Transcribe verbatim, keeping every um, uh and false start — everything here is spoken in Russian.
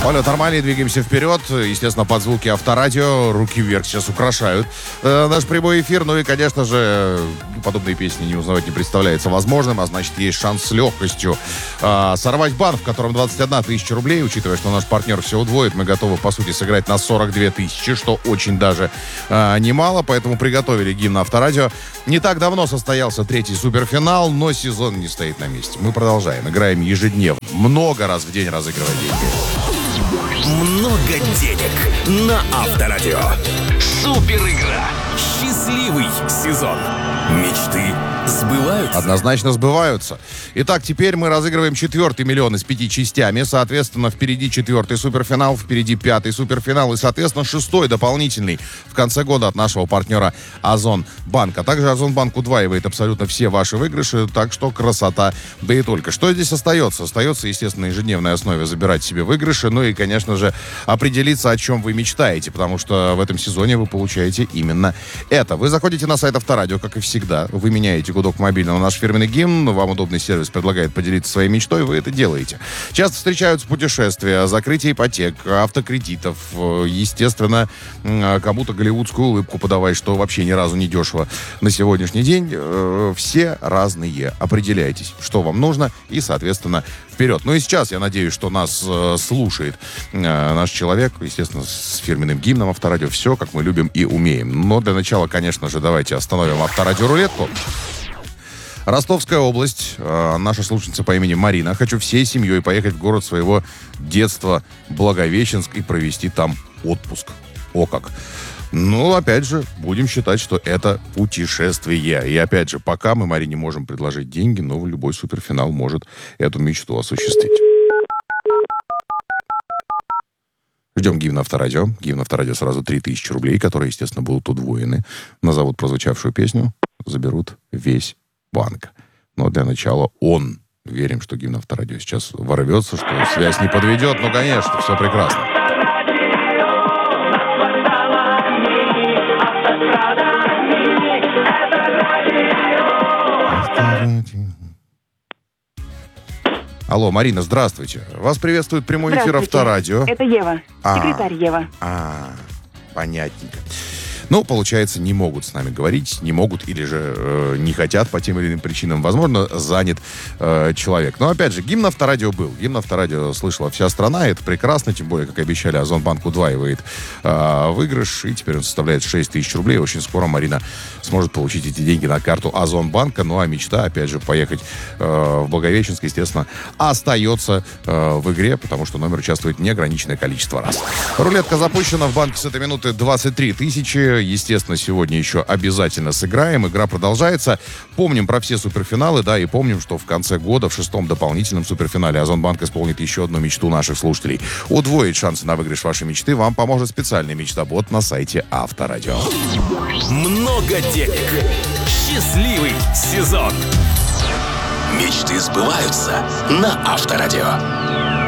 Полет нормальный, двигаемся вперед. Естественно, под звуки авторадио. Руки вверх сейчас украшают э, наш прямой эфир. Ну и, конечно же, подобные песни не узнавать не представляется возможным. А значит, есть шанс с легкостью э, сорвать банк, в котором двадцать одна тысяча рублей. Учитывая, что наш партнер все удвоит, мы готовы, по сути, сыграть на сорок две тысячи, что очень даже э, немало. Поэтому приготовили гимн авторадио. Не так давно состоялся третий суперфинал, но сезон не стоит на месте. Мы продолжаем. Играем ежедневно. Много раз в день разыгрывая деньги. Много денег на Авторадио. Супер игра. Счастливый сезон. Мечты сбываются. Однозначно сбываются. Итак, теперь мы разыгрываем четвертый миллион из пяти частями. Соответственно, впереди четвертый суперфинал, впереди пятый суперфинал и, соответственно, шестой дополнительный в конце года от нашего партнера Озон Банк. А также Озон Банк удваивает абсолютно все ваши выигрыши, так что красота, да и только. Что здесь остается? Остается, естественно, на ежедневной основе забирать себе выигрыши, ну и, конечно же, определиться, о чем вы мечтаете, потому что в этом сезоне вы получаете именно это. Вы заходите на сайт Авторадио, как и всегда, вы меняете гудок мобильного на наш фирменный гимн, вам удобный сервис предлагает поделиться своей мечтой, вы это делаете. Часто встречаются путешествия, закрытие ипотек, автокредитов, естественно, кому-то голливудскую улыбку подавай, что вообще ни разу не дешево на сегодняшний день. Все разные. Определяйтесь, что вам нужно, и, соответственно, вперед. Ну и сейчас, я надеюсь, что нас э, слушает э, наш человек, естественно, с фирменным гимном Авторадио. Все, как мы любим и умеем. Но для начала, конечно же, давайте остановим Авторадио рулетку. Ростовская область. Э, наша слушательница по имени Марина. Хочу всей семьей поехать в город своего детства, Благовещенск, и провести там отпуск. О как! Ну, опять же, будем считать, что это путешествие. И опять же, пока мы Марине можем предложить деньги, но любой суперфинал может эту мечту осуществить. Ждем гимн Авторадио. Гимн Авторадио сразу три тысячи рублей, которые, естественно, будут удвоены. Назовут прозвучавшую песню, заберут весь банк. Но для начала он. Верим, что гимн Авторадио сейчас ворвется, что связь не подведет. Ну, конечно, все прекрасно. Алло, Марина, здравствуйте. Вас приветствует прямой эфир Авторадио. Это Ева, секретарь а, Ева. А, понятненько. Ну, получается, не могут с нами говорить, не могут или же э, не хотят по тем или иным причинам. Возможно, занят э, человек. Но, опять же, гимн Авторадио был. Гимн Авторадио слышала вся страна, и это прекрасно, тем более, как обещали, Озон Банк удваивает э, выигрыш, и теперь он составляет шесть тысяч рублей. Очень скоро Марина сможет получить эти деньги на карту Озон Банка. Ну, а мечта, опять же, поехать э, в Благовещенск, естественно, остается э, в игре, потому что номер участвует неограниченное количество раз. Рулетка запущена в банке с этой минуты двадцать три тысячи. Естественно, сегодня еще обязательно сыграем. Игра продолжается. Помним про все суперфиналы, да, и помним, что в конце года, в шестом дополнительном суперфинале, Озон Банк исполнит еще одну мечту наших слушателей. Удвоить шансы на выигрыш вашей мечты вам поможет специальный мечтобот на сайте Авторадио. Много денег. Счастливый сезон. Мечты сбываются на Авторадио.